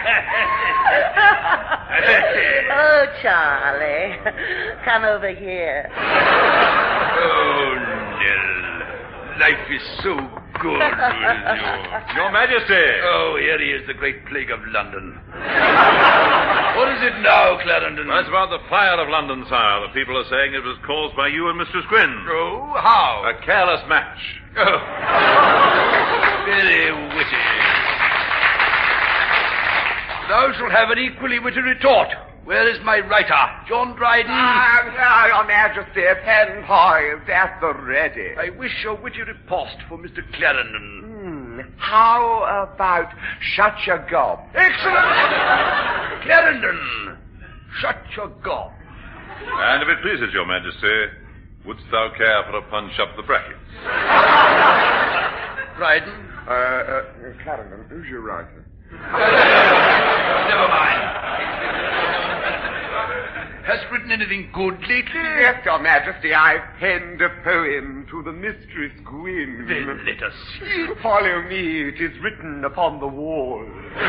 Oh, Charlie. Come over here. Oh, Nell. Life is so good with you. Your Majesty. Oh, here he is, the great plague of London. What is it now, Clarendon? That's about the fire of London, sire. The people are saying it was caused by you and Mistress Gwyn. Oh, how? A careless match. Oh. Very witty. Thou shalt have an equally witty retort. Where is my writer, John Dryden? Your Majesty, pen poised at the ready. I wish a witty riposte for Mr. Clarendon. How about shut your gob? Excellent! Clarendon, shut your gob. And if it pleases your Majesty, wouldst thou care for a punch up the brackets? Dryden? Clarendon, who's your writer? Never mind. Hast written anything good lately? Yes, Your Majesty, I've penned a poem to the Mistress Gwyn. Then let us see. Follow me, it is written upon the wall.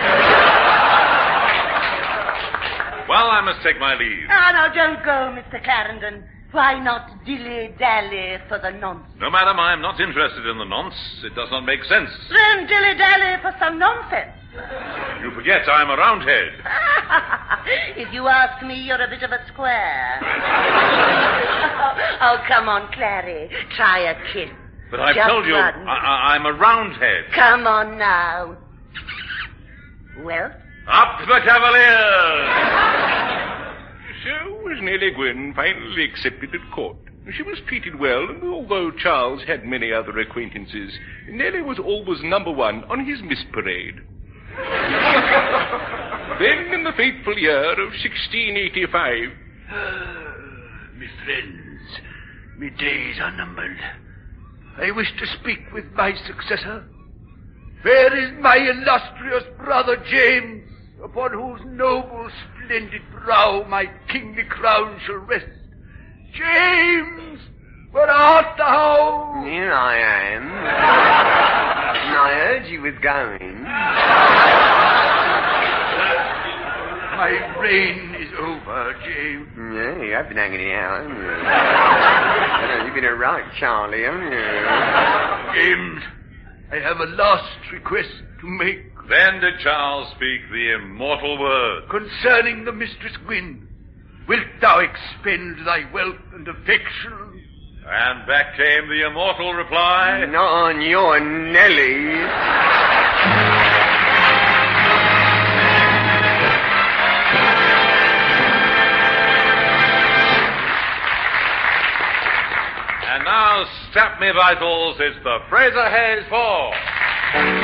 Well, I must take my leave. Oh, no, don't go, Mr. Clarendon. Why not dilly-dally for the nonce? No, madam, I am not interested in the nonce. It does not make sense. Then dilly-dally for some nonsense. You forget I am a roundhead. If you ask me, you're a bit of a square. Oh, come on, Clary. Try a kiss. But I've Just told you, one. I'm a roundhead. Come on now. Well? Up the Cavaliers! So was Nellie Gwyn finally accepted at court. She was treated well, and although Charles had many other acquaintances, Nellie was always number one on his Miss Parade. Then, in the fateful year of 1685... Me friends, me days are numbered. I wish to speak with my successor. Where is my illustrious brother James, upon whose noble, splendid brow my kingly crown shall rest? James, where art thou? Here I am. I heard you was going. My reign is over, James. Yeah, you have been hanging out, haven't you? You've been a right Charlie, haven't you? James, I have a last request to make. Then did Charles speak the immortal word. Concerning the Mistress Gwyn, wilt thou expend thy wealth and affection? And back came the immortal reply. Not on your Nelly. And now, stap me vitals, it's the Fraser Hayes 4.